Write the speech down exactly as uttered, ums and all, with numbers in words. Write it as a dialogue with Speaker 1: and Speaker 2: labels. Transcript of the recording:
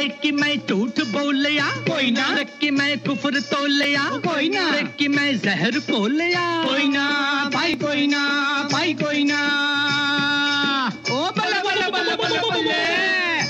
Speaker 1: कि मैं झूठ बोल लिया
Speaker 2: कोई ना,
Speaker 1: कि मैं कुफर तोल लिया
Speaker 2: कोई ना,
Speaker 1: कि मैं जहर घोल लिया
Speaker 2: कोई ना भाई, कोई ना भाई, कोई ना।